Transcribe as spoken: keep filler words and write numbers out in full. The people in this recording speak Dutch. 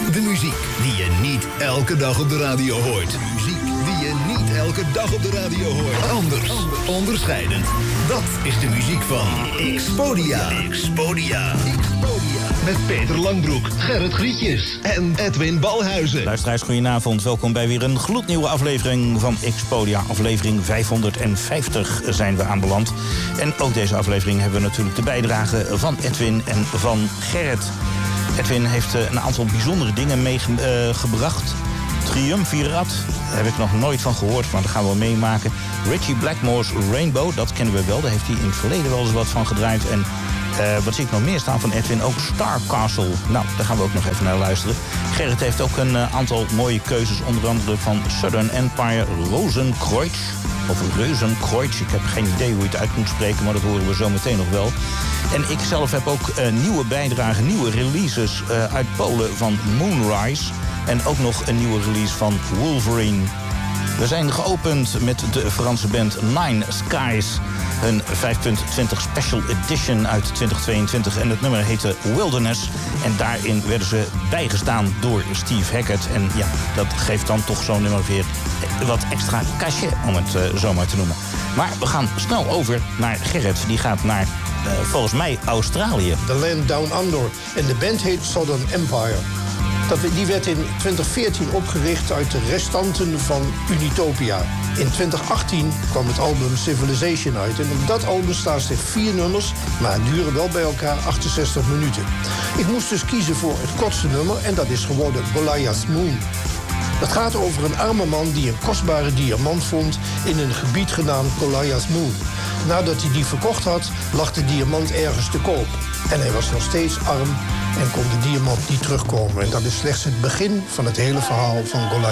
De muziek die je niet elke dag op de radio hoort. De muziek die je niet elke dag op de radio hoort. Anders, onderscheidend. Dat is de muziek van Xpodia. Xpodia. Xpodia. Met Peter Langbroek, Gerrit Grietjes en Edwin Balhuizen. Luisteraars, goedenavond. Welkom bij weer een gloednieuwe aflevering van Xpodia. Aflevering vijfhonderdvijftig zijn we aanbeland. En ook deze aflevering hebben we natuurlijk de bijdrage van Edwin en van Gerrit. Edwin heeft een aantal bijzondere dingen meegebracht. Triumvirat, daar heb ik nog nooit van gehoord, maar dat gaan we wel meemaken. Richie Blackmore's Rainbow, dat kennen we wel. Daar heeft hij in het verleden wel eens wat van gedraaid. En uh, wat zie ik nog meer staan van Edwin? Ook Star Castle. Nou, daar gaan we ook nog even naar luisteren. Gerrit heeft ook een uh, aantal mooie keuzes. Onder andere van Southern Empire, Rosenkreuz. Of Reuzenkreuz. Ik heb geen idee hoe je het uit moet spreken, maar dat horen we zo meteen nog wel. En ik zelf heb ook uh, nieuwe bijdragen, nieuwe releases uh, uit Polen van Moonrise. En ook nog een nieuwe release van Wolverine. We zijn geopend met de Franse band Nine Skies. Hun vijf punt twintig Special Edition uit twintig tweeëntwintig. En het nummer heette Wilderness. En daarin werden ze bijgestaan door Steve Hackett. En ja, dat geeft dan toch zo'n nummer weer wat extra cachet, om het uh, zo maar te noemen. Maar we gaan snel over naar Gerrit. Die gaat naar, uh, volgens mij, Australië. The Land Down Under. En de band heet Southern Empire. Dat, die werd in twintig veertien opgericht uit de restanten van Unitopia. In twintig achttien kwam het album Civilization uit. En op dat album staan slechts vier nummers, maar duren wel bij elkaar achtenzestig minuten. Ik moest dus kiezen voor het kortste nummer en dat is geworden Goliath's Moon. Het gaat over een arme man die een kostbare diamant vond in een gebied genaamd Goliath's Moon. Nadat hij die verkocht had, lag de diamant ergens te koop. En hij was nog steeds arm en kon de diamant niet terugkomen. En dat is slechts het begin van het hele verhaal van Goliath.